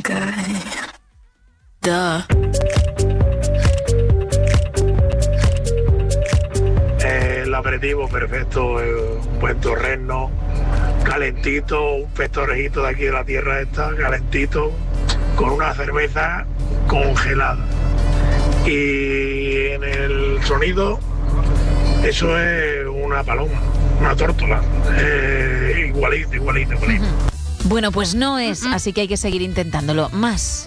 guy. Duh. El aperitivo perfecto, un buen torreno, calentito, un pestorejito de aquí de la tierra esta, calentito, con una cerveza congelada. Y en el sonido, eso es una paloma, una tórtola, igualito. Bueno, pues no es, así que hay que seguir intentándolo. Más.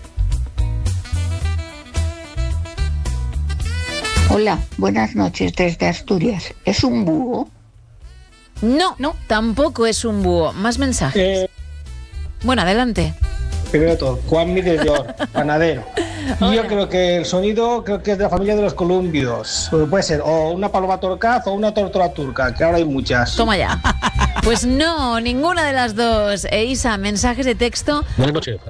Hola, buenas noches desde Asturias. ¿Es un búho? No, tampoco es un búho. Más mensajes. Bueno, adelante. Primero de todo, Juanmi de York, panadero. Y yo creo que el sonido es de la familia de los columbios. Puede ser o una paloma torcaz o una tórtola turca, que ahora hay muchas. Toma ya. Pues no, ninguna de las dos. Isa, mensajes de texto. Buenas noches.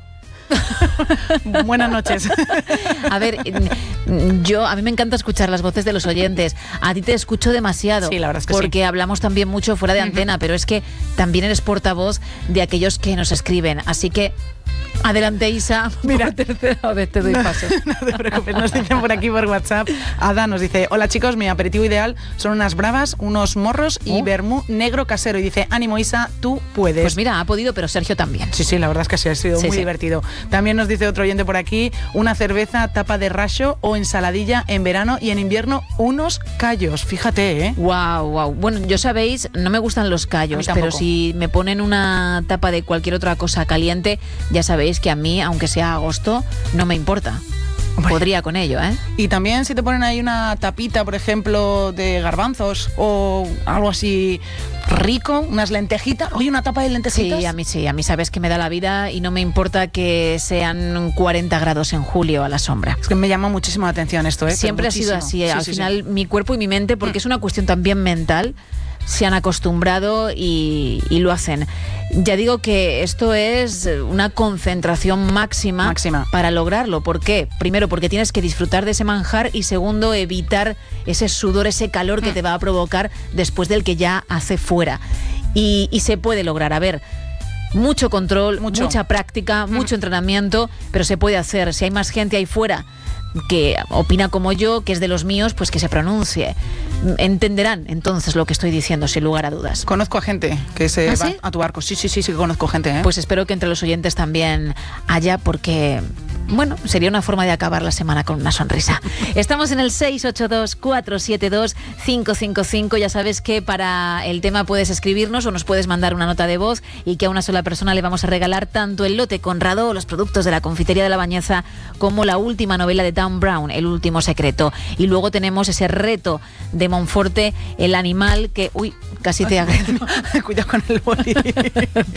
Buenas noches. A ver, a mí me encanta escuchar las voces de los oyentes. A ti te escucho demasiado. Sí, la verdad es que porque hablamos también mucho fuera de antena, pero es que también eres portavoz de aquellos que nos escriben. Así que adelante, Isa. Mira, por tercera vez te doy paso. No te preocupes, nos dicen por aquí por WhatsApp. Ada nos dice: hola chicos, mi aperitivo ideal son unas bravas, unos morros y vermú negro casero. Y dice: ánimo Isa, tú puedes. Pues mira, ha podido, pero Sergio también. Sí, la verdad es que sí, ha sido muy divertido. También nos dice otro oyente por aquí: una cerveza tapa de racho o ensaladilla en verano, y en invierno unos callos. Fíjate, ¿eh? Wow. Bueno, yo sabéis, no me gustan los callos, pero si me ponen una tapa de cualquier otra cosa caliente, ya sabéis que a mí, aunque sea agosto, no me importa. Podría con ello, ¿eh? Y también si te ponen ahí una tapita, por ejemplo, de garbanzos o algo así rico, unas lentejitas. Oye, una tapa de lentejitas. Sí, a mí sabes que me da la vida y no me importa que sean 40 grados en julio a la sombra. Es que me llama muchísimo la atención esto, ¿eh? Siempre ha sido así. Al final, mi cuerpo y mi mente, porque es una cuestión también mental, se han acostumbrado y lo hacen. Ya digo que esto es una concentración máxima para lograrlo. ¿Por qué? Primero, porque tienes que disfrutar de ese manjar, y segundo, evitar ese sudor, ese calor que te va a provocar después del que ya hace fuera. Y se puede lograr. A ver, mucho control, mucha práctica, mucho entrenamiento, pero se puede hacer. Si hay más gente ahí fuera que opina como yo, que es de los míos, pues que se pronuncie. Entenderán entonces lo que estoy diciendo, sin lugar a dudas. Conozco a gente que se va ¿sí? a tu barco. Sí, conozco gente, ¿eh? Pues espero que entre los oyentes también haya, porque bueno, sería una forma de acabar la semana con una sonrisa. Estamos en el 682-472-555. Ya sabes que para el tema puedes escribirnos o nos puedes mandar una nota de voz, y que a una sola persona le vamos a regalar tanto el lote Conrado o los productos de la confitería de La Bañeza, como la última novela de Dan Brown, El último secreto. Y luego tenemos ese reto de Monforte, El animal que... Uy, casi te agredo. Cuidado con el boli.